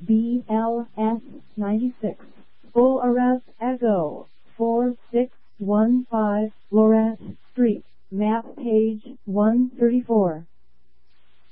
BLS 96. Full arrest Echo 4615 Lorette Street. Map page 134.